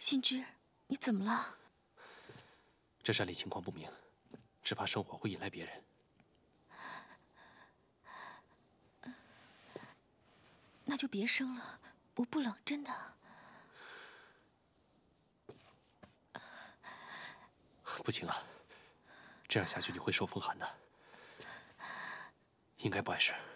信之，你怎么了？ 这山里情况不明，只怕生火会引来别人。 那就别生了，我不冷，真的。 不行啊，这样下去你会受风寒的，应该不碍事。